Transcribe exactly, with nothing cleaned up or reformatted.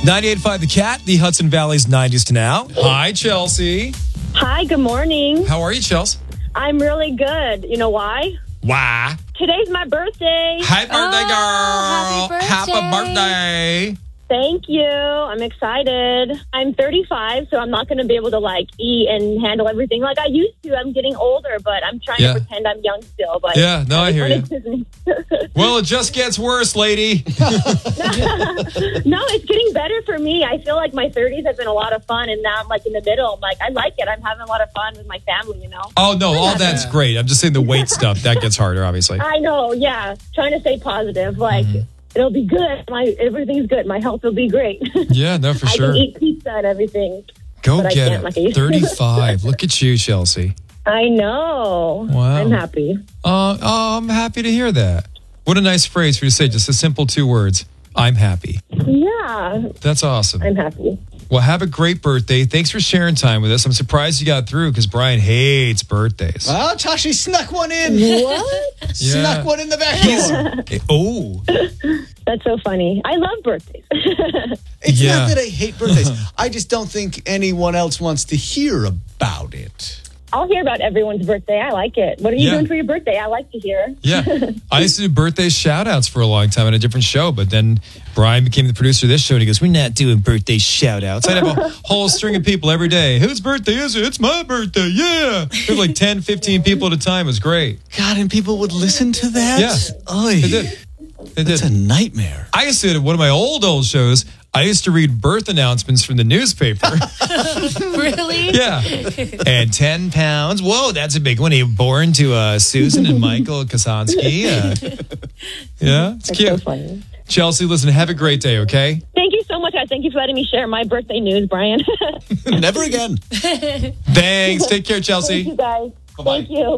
ninety-eight point five The Cat, the Hudson Valley's nineties to now. Hi, Chelsea. Hi, good morning. How are you, Chelsea? I'm really good. You know why? Why? Today's my birthday. Happy birthday, Oh, girl. happy birthday. birthday. Thank you. I'm excited. I'm thirty-five, so I'm not going to be able to like eat and handle everything like I used to. I'm getting older, but I'm trying Yeah. to pretend I'm young still. But Yeah, no, I hear you. you. Well, it just gets worse, lady. No, it's getting better for me. I feel like my thirties have been a lot of fun, and now I'm like in the middle. I'm like, I like it. I'm having a lot of fun with my family, you know? Oh, no, all that's great. I'm just saying the weight stuff, that gets harder, obviously. I know, yeah. Trying to stay positive. Like, Mm-hmm. it'll be good. My Everything's good. My health will be great. Yeah, no, for I sure. can eat pizza and everything. Go but I get can't it. like I used to. thirty-five. Look at you, Chelsea. I know. Wow. I'm happy. Uh, oh, I'm happy to hear that. What a nice phrase for you to say. Just a simple two words. I'm happy. Yeah, That's awesome. I'm happy. Well, have a great birthday. Thanks for sharing time with us. I'm surprised you got through because Brian hates birthdays. Well, Tashi snuck one in. What? Snuck one in the back door. Okay, oh, That's so funny. I love birthdays. It's Yeah. not that I hate birthdays. I just don't think anyone else wants to hear about it. I'll hear about everyone's birthday. I like it. What are you Yeah. doing for your birthday? I like to hear. yeah. I used to do birthday shout outs for a long time on a different show, but then Brian became the producer of this show and he goes, we're not doing birthday shout outs. I'd have a whole string of people every day. Whose birthday is it? It's my birthday. Yeah. There were like ten, fifteen people at a time. It was great. God, and people would listen to that? Yeah. Oy. They did. They did. It's a nightmare. I used to, at one of my old, old shows, I used to read birth announcements from the newspaper. Really? Yeah. And ten pounds. Whoa, that's a big one. He born to uh, Susan and Michael Kasansky. Uh, yeah, it's That's cute. so funny. Chelsea, listen, have a great day, okay? Thank you so much, guys. Thank you for letting me share my birthday news, Brian. Never again. Thanks. Take care, Chelsea. Thank you, guys. Bye-bye. Thank you.